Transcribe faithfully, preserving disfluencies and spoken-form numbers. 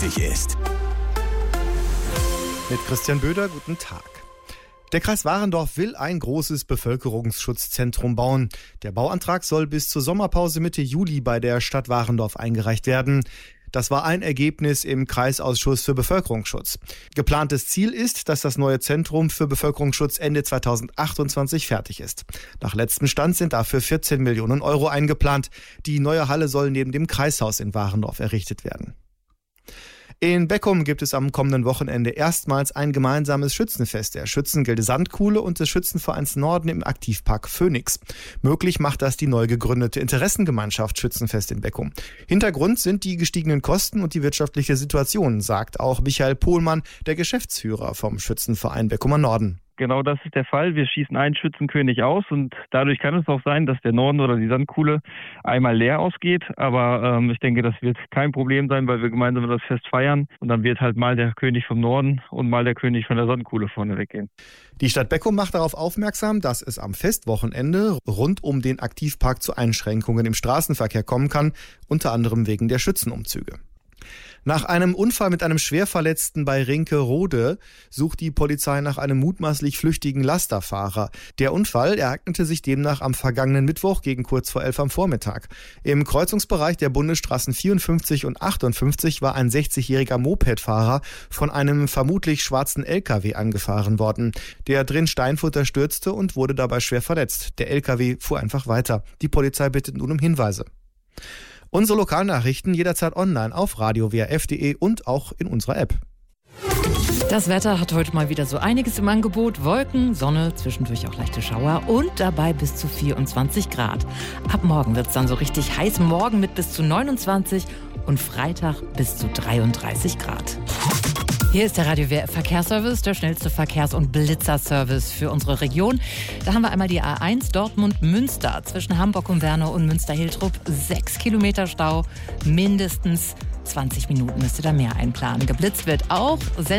wichtig ist. Mit Christian Böder, guten Tag. Der Kreis Warendorf will ein großes Bevölkerungsschutzzentrum bauen. Der Bauantrag soll bis zur Sommerpause Mitte Juli bei der Stadt Warendorf eingereicht werden. Das war ein Ergebnis im Kreisausschuss für Bevölkerungsschutz. Geplantes Ziel ist, dass das neue Zentrum für Bevölkerungsschutz Ende zweitausendachtundzwanzig fertig ist. Nach letztem Stand sind dafür vierzehn Millionen Euro eingeplant. Die neue Halle soll neben dem Kreishaus in Warendorf errichtet werden. In Beckum gibt es am kommenden Wochenende erstmals ein gemeinsames Schützenfest der Schützengilde Sandkuhle und des Schützenvereins Norden im Aktivpark Phoenix. Möglich macht das die neu gegründete Interessengemeinschaft Schützenfest in Beckum. Hintergrund sind die gestiegenen Kosten und die wirtschaftliche Situation, sagt auch Michael Pohlmann, der Geschäftsführer vom Schützenverein Beckumer Norden. Genau, das ist der Fall. Wir schießen einen Schützenkönig aus und dadurch kann es auch sein, dass der Norden oder die Sandkuhle einmal leer ausgeht. Aber ähm, ich denke, das wird kein Problem sein, weil wir gemeinsam das Fest feiern. Und dann wird halt mal der König vom Norden und mal der König von der Sandkuhle vorne weggehen. Die Stadt Beckum macht darauf aufmerksam, dass es am Festwochenende rund um den Aktivpark zu Einschränkungen im Straßenverkehr kommen kann, unter anderem wegen der Schützenumzüge. Nach einem Unfall mit einem Schwerverletzten bei Rinkerode sucht die Polizei nach einem mutmaßlich flüchtigen Lasterfahrer. Der Unfall ereignete sich demnach am vergangenen Mittwoch gegen kurz vor elf am Vormittag. Im Kreuzungsbereich der Bundesstraßen vierundfünfzig und achtundfünfzig war ein sechzigjähriger Mopedfahrer von einem vermutlich schwarzen L K W angefahren worden. Der drin Steinfutter stürzte und wurde dabei schwer verletzt. Der L K W fuhr einfach weiter. Die Polizei bittet nun um Hinweise. Unsere Lokalnachrichten jederzeit online auf radio w r f punkt d e und auch in unserer App. Das Wetter hat heute mal wieder so einiges im Angebot. Wolken, Sonne, zwischendurch auch leichte Schauer und dabei bis zu vierundzwanzig Grad. Ab morgen wird es dann so richtig heiß. Morgen mit bis zu neunundzwanzig und Freitag bis zu dreiunddreißig Grad. Hier ist der Radio W R Verkehrsservice, der schnellste Verkehrs- und Blitzerservice für unsere Region. Da haben wir einmal die A eins Dortmund-Münster zwischen Hamburg und Wernau und Münster-Hiltrup. Sechs Kilometer Stau, mindestens zwanzig Minuten müsst ihr da mehr einplanen. Geblitzt wird auch.